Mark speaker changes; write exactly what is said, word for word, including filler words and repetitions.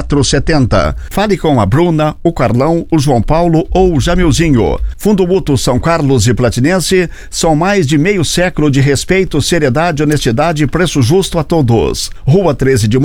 Speaker 1: quatro sete zero. Fale com a Bruna, o Carlão, o João Paulo ou o Jamilzinho. Fundo Mútuo São Carlos e Platinense são mais de meio século de respeito, seriedade, honestidade e preço justo a todos. Rua treze de